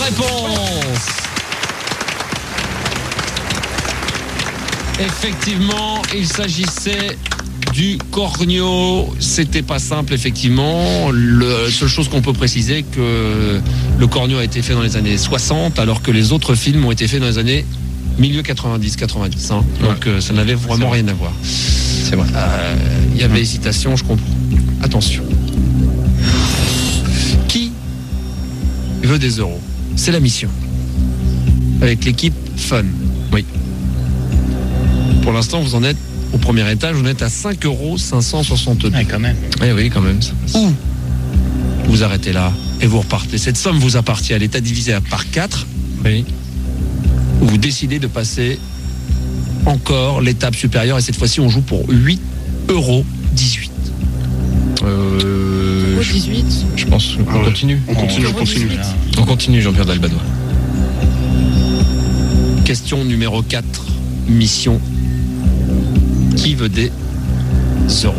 réponse. Effectivement, il s'agissait du corneau. C'était pas simple, effectivement. La seule chose qu'on peut préciser, que le corneau a été fait dans les années 60, alors que les autres films ont été faits dans les années milieu 90. Hein. Donc ça n'avait vraiment rien à voir. C'est vrai. Il y avait hésitation, je comprends. Attention. Qui veut des euros? C'est la mission. Avec l'équipe Fun. Oui. Pour l'instant, vous en êtes au premier étage, vous êtes à 5,562 €. Ouais, quand même. Eh oui, quand même. Ou vous arrêtez là et vous repartez. Cette somme vous appartient. Elle est à diviser par 4. Oui. Ou vous décidez de passer encore l'étape supérieure. Et cette fois-ci, on joue pour 8,18 €. 18. Je pense qu'on continue. On continue. On continue, Jean-Pierre Dalbadois. Question numéro 4. Mission. Qui veut des euros?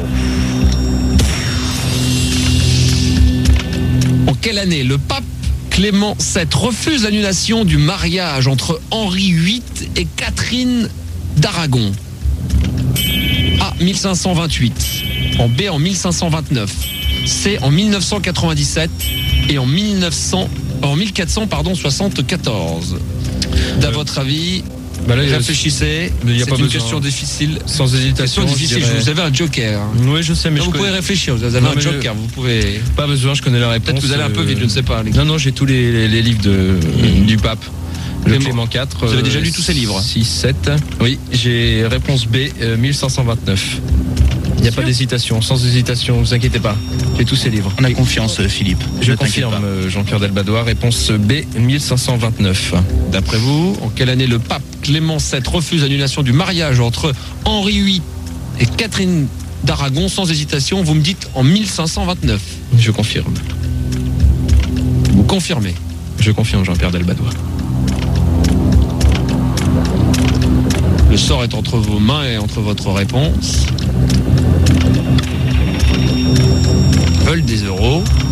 En quelle année le pape Clément VII refuse l'annulation du mariage entre Henri VIII et Catherine d'Aragon? A. 1528. En B. En 1529. C. En 1997. Et en 1474. D'à votre avis, Bah là, réfléchissez. il y a C'est pas une besoin. question difficile. Sans hésitation. Question difficile. Vous avez un joker. Oui, je sais, mais Non, vous pouvez réfléchir. Vous avez Non, un mais joker. Vous pouvez. Pas besoin, je connais la réponse. Peut-être que vous allez un peu vite. Je ne sais pas. Non, j'ai tous les livres du pape. Le Clément IV. Vous avez déjà lu tous ces livres? 6, 7. Oui, j'ai réponse B, 1529. Il n'y a pas d'hésitation, sans hésitation, vous inquiétez pas. J'ai tous ces livres. On a confiance, Philippe. Je Ne t'inquiète confirme, pas. Jean-Pierre Dalbadois, réponse B, 1529. D'après vous, en quelle année le pape Clément VII refuse l'annulation du mariage entre Henri VIII et Catherine d'Aragon? Sans hésitation, vous me dites en 1529. Je confirme. Vous confirmez? Je confirme, Jean-Pierre Dalbadois. Le sort est entre vos mains et entre votre réponse. Veulent des euros.